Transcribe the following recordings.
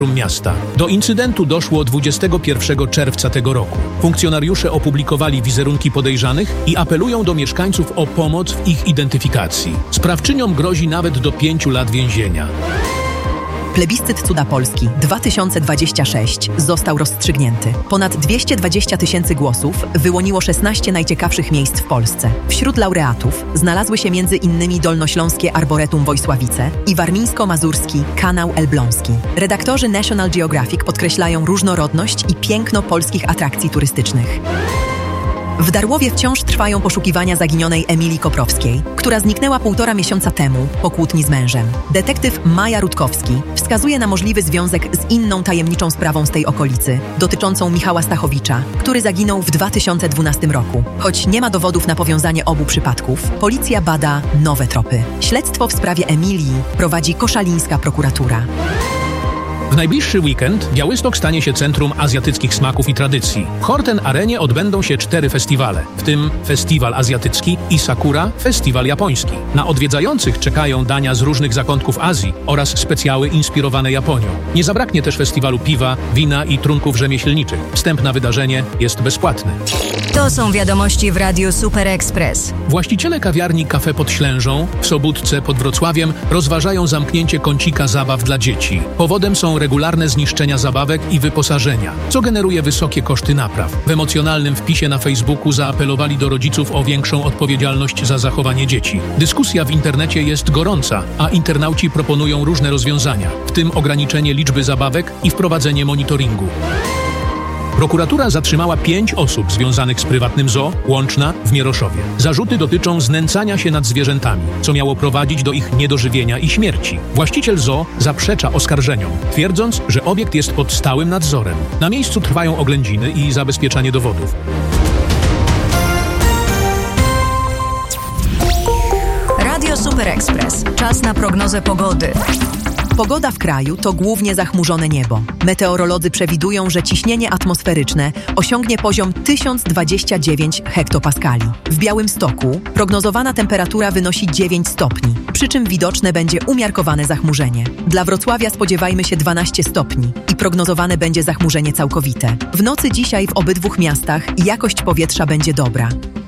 miasta. Do incydentu doszło 21 czerwca tego roku. Funkcjonariusze opublikowali wizerunki podejrzanych i apelują do mieszkańców o pomoc w ich identyfikacji. Sprawczyniom grozi nawet do 5 lat więzienia. Plebiscyt Cuda Polski 2026 został rozstrzygnięty. Ponad 220 000 głosów wyłoniło 16 najciekawszych miejsc w Polsce. Wśród laureatów znalazły się m.in. dolnośląskie Arboretum Wojsławice i warmińsko-mazurski Kanał Elbląski. Redaktorzy National Geographic podkreślają różnorodność i piękno polskich atrakcji turystycznych. W Darłowie wciąż trwają poszukiwania zaginionej Emilii Koprowskiej, która zniknęła 1,5 miesiąca temu po kłótni z mężem. Detektyw Maja Rutkowski wskazuje na możliwy związek z inną tajemniczą sprawą z tej okolicy, dotyczącą Michała Stachowicza, który zaginął w 2012 roku. Choć nie ma dowodów na powiązanie obu przypadków, policja bada nowe tropy. Śledztwo w sprawie Emilii prowadzi koszalińska prokuratura. W najbliższy weekend Białystok stanie się centrum azjatyckich smaków i tradycji. W Horten Arenie odbędą się 4 festiwale, w tym Festiwal Azjatycki i Sakura Festiwal Japoński. Na odwiedzających czekają dania z różnych zakątków Azji oraz specjały inspirowane Japonią. Nie zabraknie też festiwalu piwa, wina i trunków rzemieślniczych. Wstęp na wydarzenie jest bezpłatny. To są wiadomości w Radiu Super Express. Właściciele kawiarni Cafe pod Ślężą w Sobótce pod Wrocławiem rozważają zamknięcie kącika zabaw dla dzieci. Powodem są regularne zniszczenia zabawek i wyposażenia, co generuje wysokie koszty napraw. W emocjonalnym wpisie na Facebooku zaapelowali do rodziców o większą odpowiedzialność za zachowanie dzieci. Dyskusja w internecie jest gorąca, a internauci proponują różne rozwiązania, w tym ograniczenie liczby zabawek i wprowadzenie monitoringu. Prokuratura zatrzymała 5 osób związanych z prywatnym zoo Łączna w Mieroszowie. Zarzuty dotyczą znęcania się nad zwierzętami, co miało prowadzić do ich niedożywienia i śmierci. Właściciel zoo zaprzecza oskarżeniom, twierdząc, że obiekt jest pod stałym nadzorem. Na miejscu trwają oględziny i zabezpieczanie dowodów. Radio Super Express. Czas na prognozę pogody. Pogoda w kraju to głównie zachmurzone niebo. Meteorolodzy przewidują, że ciśnienie atmosferyczne osiągnie poziom 1029 hektopaskali. W Białymstoku prognozowana temperatura wynosi 9 stopni, przy czym widoczne będzie umiarkowane zachmurzenie. Dla Wrocławia spodziewajmy się 12 stopni i prognozowane będzie zachmurzenie całkowite. W nocy dzisiaj w obydwu miastach jakość powietrza będzie dobra.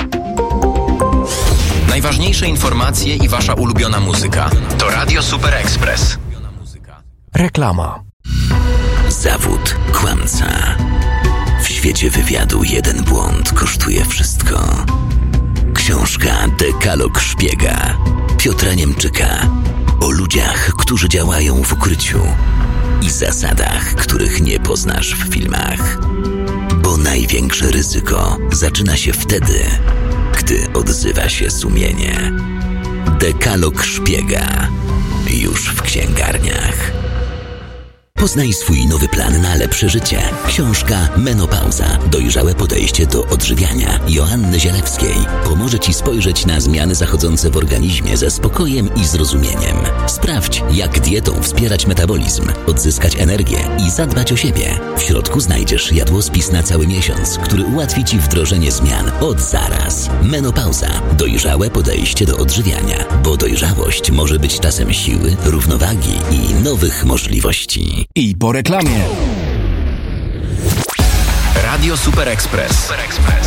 Najważniejsze informacje i wasza ulubiona muzyka to Radio Super Express. Reklama. Zawód kłamca. W świecie wywiadu jeden błąd kosztuje wszystko. Książka Dekalog szpiega Piotra Niemczyka o ludziach, którzy działają w ukryciu i zasadach, których nie poznasz w filmach. Bo największe ryzyko zaczyna się wtedy, gdy odzywa się sumienie. Dekalog szpiega już w księgarniach. Poznaj swój nowy plan na lepsze życie. Książka Menopauza. Dojrzałe podejście do odżywiania Joanny Zielewskiej pomoże Ci spojrzeć na zmiany zachodzące w organizmie ze spokojem i zrozumieniem. Sprawdź, jak dietą wspierać metabolizm, odzyskać energię i zadbać o siebie. W środku znajdziesz jadłospis na cały miesiąc, który ułatwi Ci wdrożenie zmian od zaraz. Menopauza. Dojrzałe podejście do odżywiania, bo dojrzałość może być czasem siły, równowagi i nowych możliwości. I po reklamie. Radio Super Express.